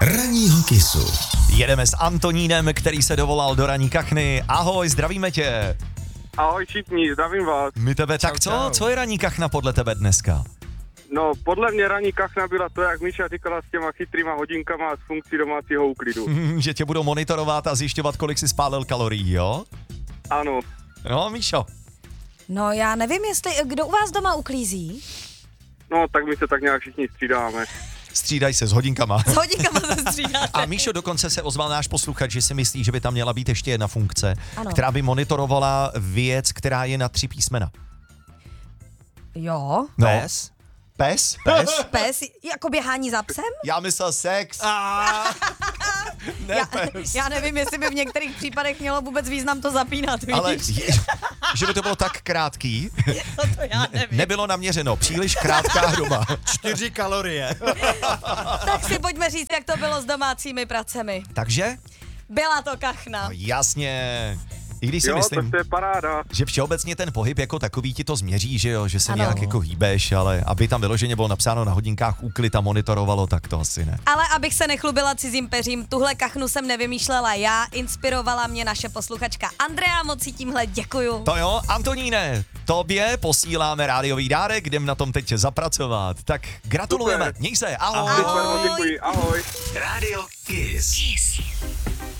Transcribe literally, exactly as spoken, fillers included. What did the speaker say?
Ranního Kissu. Jedeme s Antonínem, který se dovolal do ranní kachny. Ahoj, zdravíme tě. Ahoj všichni, zdravím vás. My tebe, tak co? čau. Co je ranní kachna podle tebe dneska? No, podle mě ranní kachna byla to, jak Míša říkala, s těma chytrýma hodinkama z funkcí domácího úklidu. Že tě budou monitorovat a zjišťovat, kolik jsi spálil kalorií, jo? Ano. No, Míšo. No já nevím, jestli, kdo u vás doma uklízí? No, tak my se tak nějak všichni střídáme. Střídaj se s hodinkama. S hodinkama se střídáte. A Míšo, dokonce se ozval náš posluchač, že si myslí, že by tam měla být ještě jedna funkce, Ano. která by monitorovala věc, která je na tři písmena. Jo. No. Pes? Pes? Pes? Pes, jako běhání za psem? Já myslel sex. Ne, Já, pes. já nevím, jestli by v některých případech mělo vůbec význam to zapínat, víš? Ale je, že by to bylo tak krátký, No to já nevím. nebylo naměřeno, příliš krátká doba. Čtyři kalorie. Tak si pojďme říct, jak to bylo s domácími pracemi. Takže? Byla to kachna. No jasně. I když si Jo, myslím, tak to je paráda. že všeobecně ten pohyb jako takový ti to změří, že jo, že se Ano. nějak jako hýbeš, ale aby tam vyloženě bylo napsáno na hodinkách úklid a monitorovalo, tak to asi ne. Ale abych se nechlubila cizím peřím, tuhle kachnu jsem nevymýšlela já, inspirovala mě naše posluchačka Andrea, moc si tímhle děkuju. To jo, Antoníne, tobě posíláme rádiový dárek, jdem na tom teď zapracovat. Tak gratulujeme, Super. měj se, ahoj. Super, moc děkuji, ahoj. Radio Kiss.